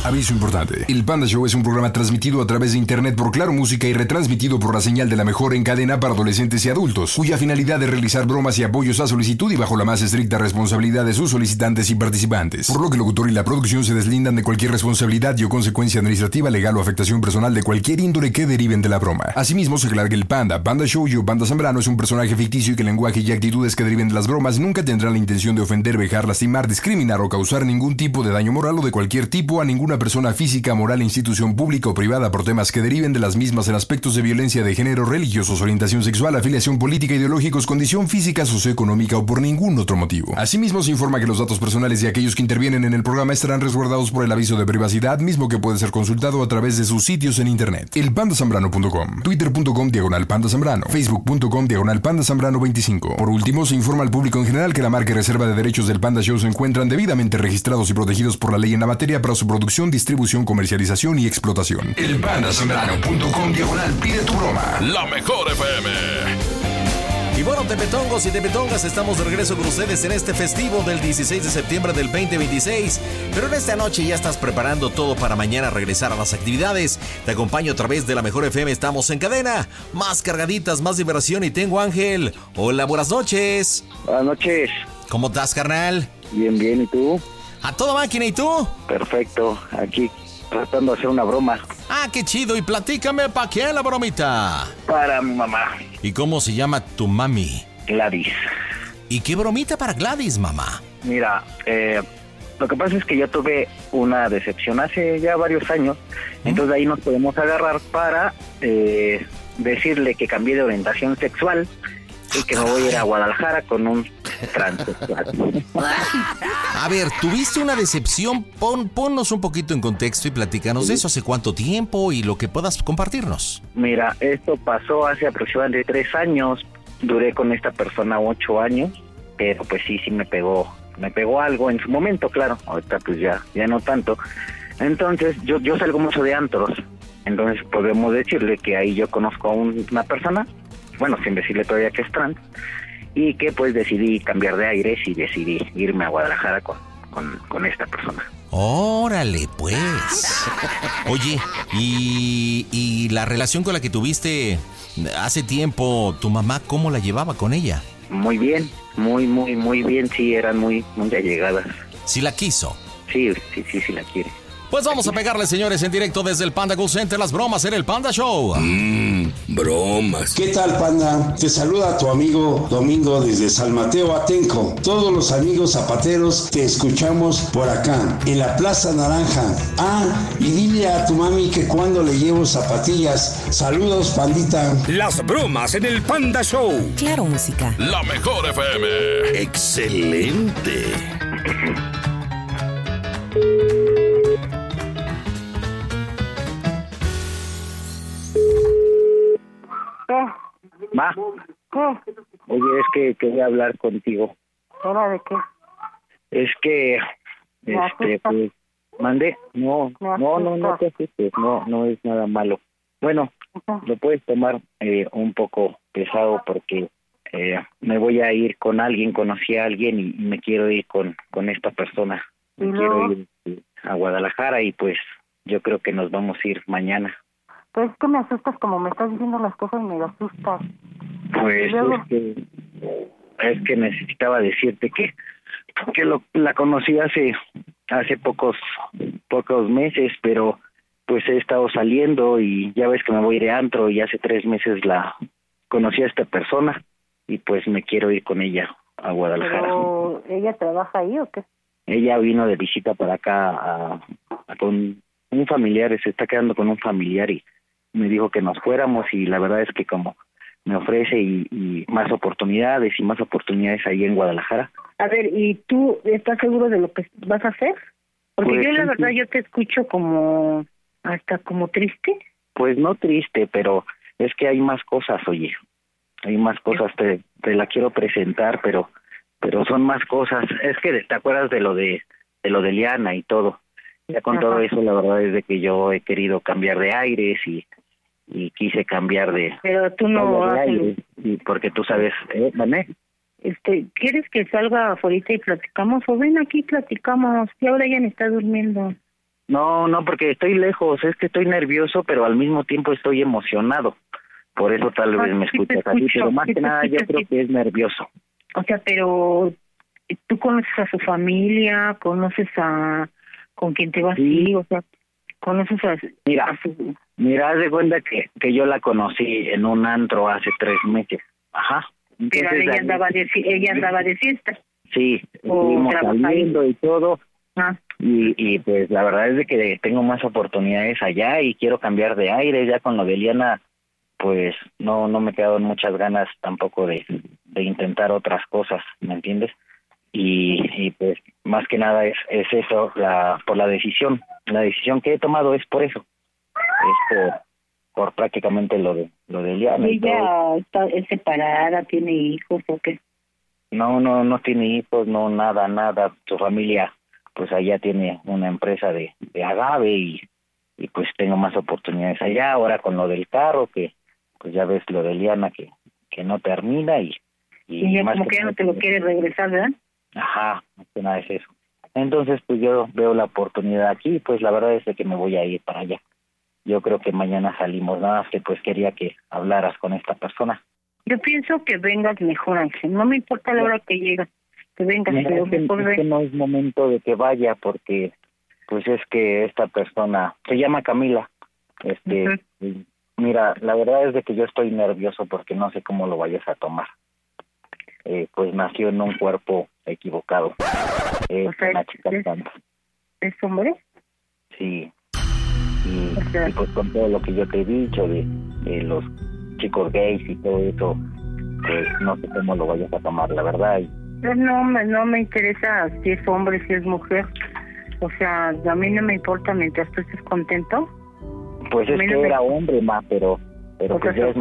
Aviso importante. El Panda Show es un programa transmitido a través de internet por Claro Música y retransmitido por la señal de la mejor en cadena para adolescentes y adultos, cuya finalidad es realizar bromas y apoyos a solicitud y bajo la más estricta responsabilidad de sus solicitantes y participantes. Por lo que el locutor y la producción se deslindan de cualquier responsabilidad y o consecuencia administrativa, legal o afectación personal de cualquier índole que deriven de la broma. Asimismo, se aclara que el Panda Show o Panda Zambrano es un personaje ficticio y que el lenguaje y actitudes que deriven de las bromas nunca tendrán la intención de ofender, vejar, lastimar, discriminar o causar ningún tipo de daño moral o de cualquier tipo a ninguna persona física, moral, institución pública o privada por temas que deriven de las mismas en aspectos de violencia de género, religiosos, orientación sexual, afiliación política, ideológicos, condición física, socioeconómica o por ningún otro motivo. Asimismo, se informa que los datos personales de aquellos que intervienen en el programa estarán resguardados por el aviso de privacidad, mismo que puede ser consultado a través de sus sitios en internet. Elpandazambrano.com, twitter.com/pandazambrano, facebook.com/pandazambrano25. Por último, se informa al público en general que la marca y reserva de derechos del Panda Show se encuentran debidamente registrados y protegidos por la ley en la materia para su producción, distribución, comercialización y explotación. Elpandazambrano.com/pide tu broma. La mejor FM. Y bueno, tepetongos y tepetongas, estamos de regreso con ustedes en este festivo del 16 de septiembre del 2026. Pero en esta noche ya estás preparando todo para mañana regresar a las actividades. Te acompaño a través de la mejor FM, estamos en cadena. Más cargaditas, más diversión y tengo a Ángel. Hola, buenas noches. Buenas noches. ¿Cómo estás, carnal? Bien, bien, ¿y tú? A toda máquina, ¿y tú? Perfecto, aquí tratando de hacer una broma. Ah, qué chido, y platícame, ¿para qué la bromita? Para mi mamá. ¿Y cómo se llama tu mami? Gladys. ¿Y qué bromita para Gladys, mamá? Mira, lo que pasa es que yo tuve una decepción hace ya varios años, entonces ahí nos podemos agarrar para decirle que cambié de orientación sexual y que me voy a ir a Guadalajara con un transexual. A ver, ¿tuviste una decepción? Ponnos un poquito en contexto y platícanos de eso. ¿Hace cuánto tiempo y lo que puedas compartirnos? Mira, esto pasó hace aproximadamente 3 años. Duré con esta persona 8 años, pero pues sí me pegó algo en su momento, claro. Ahorita pues ya no tanto. Entonces yo salgo mucho de antros, entonces podemos decirle que ahí yo conozco a una persona, bueno, sin decirle todavía que es trans, y que pues decidí cambiar de aires y decidí irme a Guadalajara con esta persona. Órale, pues. Oye, ¿y la relación con la que tuviste hace tiempo, tu mamá, cómo la llevaba con ella? Muy bien, muy bien, sí, eran muy allegadas. ¿Sí la quiso? Sí la quiere. Pues vamos a pegarle, señores, en directo desde el Panda Go Center, las bromas en el Panda Show. Bromas. ¿Qué tal, Panda? Te saluda tu amigo Domingo desde San Mateo Atenco. Todos los amigos zapateros te escuchamos por acá, en la Plaza Naranja. Ah, y dile a tu mami que cuando le llevo zapatillas. Saludos, pandita. Las bromas en el Panda Show. Claro Música. La mejor FM. Excelente. Ma, oye, es que quería hablar contigo. ¿Era de qué? Es que, pues, mandé, no te asustes, no es nada malo. Bueno, lo puedes tomar un poco pesado porque me voy a ir con alguien, conocí a alguien y me quiero ir con esta persona. Me quiero ir a Guadalajara y pues yo creo que nos vamos a ir mañana. Pues es que me asustas como me estás diciendo las cosas, me asustas. Pues es que necesitaba decirte que la conocí hace pocos meses, pero pues he estado saliendo y ya ves que me voy de antro y hace 3 meses la conocí a esta persona y pues me quiero ir con ella a Guadalajara. ¿Pero ella trabaja ahí o qué? Ella vino de visita para acá con un familiar, se está quedando con un familiar y me dijo que nos fuéramos y la verdad es que como me ofrece y más oportunidades ahí en Guadalajara. A ver, ¿y tú estás seguro de lo que vas a hacer? Porque pues, yo la verdad sí. yo te escucho como hasta como triste. Pues no triste, pero es que hay más cosas, oye. Hay más cosas, te la quiero presentar, pero son más cosas. Es que te acuerdas de lo de Liana y todo. Ya con todo eso, la verdad es de que yo he querido cambiar de aires y quise cambiar de... Pero tú no de haces... aires, y porque tú sabes, ¿vale? ¿Quieres que salga afuera y platicamos? O ven aquí, platicamos. Y ahora ella está durmiendo. No, porque estoy lejos, es que estoy nervioso, pero al mismo tiempo estoy emocionado. Por eso tal vez me escuchas así, pero más que nada yo creo que es nervioso. O sea, pero tú conoces a su familia, conoces a con quién te vas a ir, o sea, conoces a su... Mira, haz de cuenta que yo la conocí en un antro hace 3 meses. Ajá. Entonces, pero ella andaba de fiesta. Sí, estuvimos saliendo y todo. Y pues la verdad es de que tengo más oportunidades allá y quiero cambiar de aire. Ya con lo de Eliana, pues no me quedaron muchas ganas tampoco de intentar otras cosas, ¿me entiendes? Y pues más que nada es eso, por la decisión que he tomado es por eso, es por prácticamente lo de Eliana. ¿Y ella es separada, tiene hijos o qué? No tiene hijos, no, nada. Su familia, pues allá tiene una empresa de agave y pues tengo más oportunidades allá. Ahora con lo del carro, que pues ya ves lo de Eliana que no termina y ella más como que ya no te lo quiere regresar, ¿verdad? Ajá, más que nada es eso. Entonces pues yo veo la oportunidad aquí, pues la verdad es de que me voy a ir para allá. Yo creo que mañana salimos, nada más que pues quería que hablaras con esta persona. Yo pienso que vengas mejor, Ángel. No me importa la hora que llegas, que vengas, pero mejor ven. Es que no es momento de que vaya, porque pues es que esta persona se llama Camila. Mira, la verdad es de que yo estoy nervioso porque no sé cómo lo vayas a tomar. Pues nació en un cuerpo equivocado. O sea, una chica trans. ¿Es hombre? Sí. Y pues con todo lo que yo te he dicho de los chicos gays y todo eso, pues no sé cómo lo vayas a tomar, la verdad. No me interesa si es hombre, si es mujer. O sea, a mí no me importa mientras tú estés contento. Pues es que era hombre, pero pues ya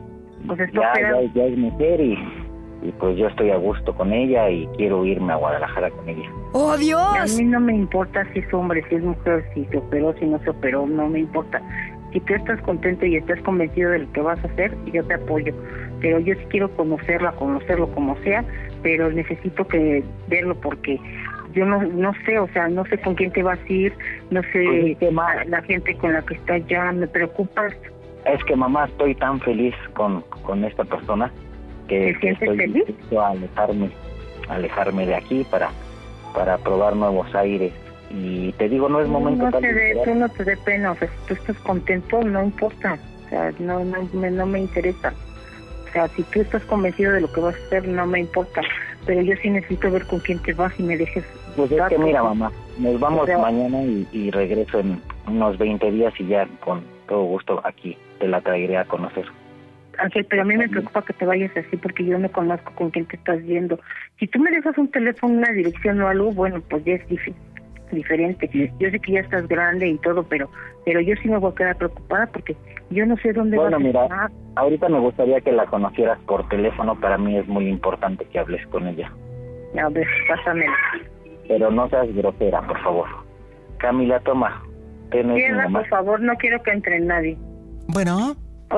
es mujer y pues yo estoy a gusto con ella y quiero irme a Guadalajara con ella. ¡Oh, Dios! Y a mí no me importa si es hombre, si es mujer, si se operó, si no se operó, no me importa. Si tú estás contento y estás convencido de lo que vas a hacer, yo te apoyo. Pero yo sí quiero conocerlo como sea, pero necesito verlo porque yo no sé, o sea, no sé con quién te vas a ir, no sé la gente con la que estás ya, me preocupas. Es que mamá, estoy tan feliz con esta persona que estoy dispuesto a alejarme de aquí para probar nuevos aires. Y te digo, no es momento no te dé pena, o sea, si tú estás contento, no importa, o sea, no me interesa. O sea, si tú estás convencido de lo que vas a hacer, no me importa, pero yo sí necesito ver con quién te vas y me dejes. Pues es que mira, mamá, nos vamos mañana y regreso en unos 20 días y ya con todo gusto aquí te la traeré a conocer. Ángel, pero a mí me preocupa que te vayas así porque yo no conozco con quién te estás viendo. Si tú me dejas un teléfono, una dirección o algo, bueno, pues ya es diferente. Yo sé que ya estás grande y todo, pero yo sí me voy a quedar preocupada porque yo no sé dónde vas a estar. Bueno, mira, ahorita me gustaría que la conocieras por teléfono. Para mí es muy importante que hables con ella. A ver, pásamela. Pero no seas grosera, por favor. Camila, toma. Cierra, por favor, no quiero que entre nadie. Bueno.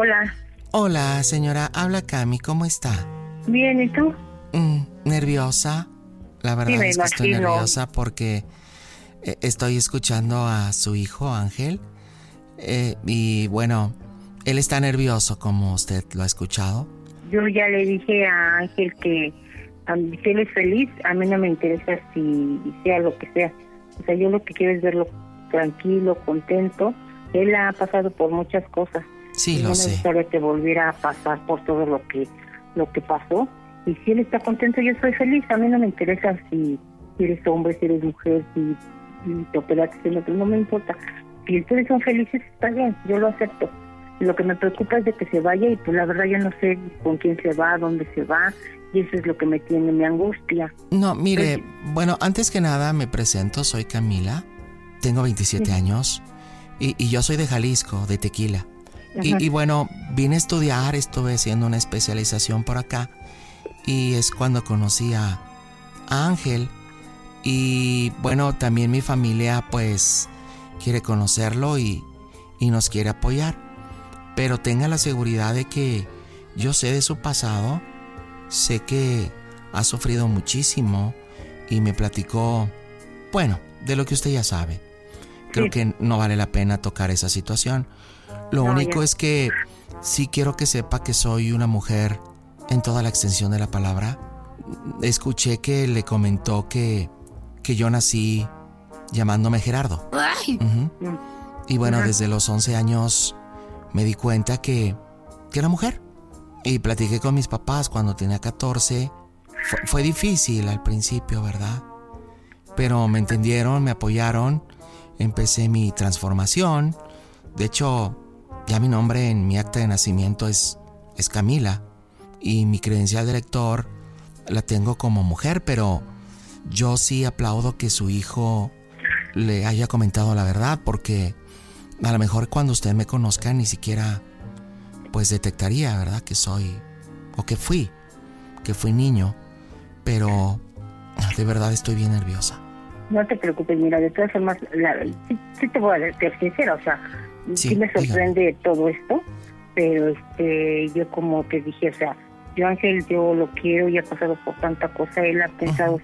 Hola, señora, habla Cami, ¿cómo está? Bien, ¿y tú? ¿Nerviosa? La verdad es que estoy nerviosa porque estoy escuchando a su hijo, Ángel, y bueno, él está nervioso como usted lo ha escuchado. Yo ya le dije a Ángel que si él es feliz, a mí no me interesa si sea lo que sea. O sea, yo lo que quiero es verlo tranquilo, contento. Él ha pasado por muchas cosas. Sí, lo sé. No me gustaría que volviera a pasar por todo lo que pasó. Y si él está contento, yo soy feliz. A mí no me interesa si eres hombre, si eres mujer, si te operaste, no me importa. Si ustedes son felices, está bien, yo lo acepto. Lo que me preocupa es de que se vaya y pues la verdad yo no sé con quién se va, dónde se va, y eso es lo que me angustia. No, mire, bueno, antes que nada me presento, soy Camila, tengo 27 años y yo soy de Jalisco, de Tequila. Y bueno, vine a estudiar, estuve haciendo una especialización por acá y es cuando conocí a Ángel y bueno, también mi familia pues quiere conocerlo y nos quiere apoyar, pero tenga la seguridad de que yo sé de su pasado, sé que ha sufrido muchísimo y me platicó, bueno, de lo que usted ya sabe. creo que no vale la pena tocar esa situación. Lo único es que sí quiero que sepa que soy una mujer en toda la extensión de la palabra. Escuché que le comentó que yo nací llamándome Gerardo. Uh-huh. Y bueno, desde los 11 años me di cuenta que era mujer. Y platiqué con mis papás cuando tenía 14. Fue difícil al principio, ¿verdad? Pero me entendieron, me apoyaron. Empecé mi transformación. De hecho, ya mi nombre en mi acta de nacimiento es Camila. Y mi credencial de lector la tengo como mujer, pero yo sí aplaudo que su hijo le haya comentado la verdad, porque a lo mejor cuando usted me conozca ni siquiera pues detectaría, ¿verdad? Que soy, o que fui niño, pero de verdad estoy bien nerviosa. No te preocupes, mira, de todas formas, sí te voy a ser sincera, o sea, sí me sorprende todo esto, pero yo como te dije, o sea, yo Ángel, yo lo quiero y ha pasado por tanta cosa, él ha pensado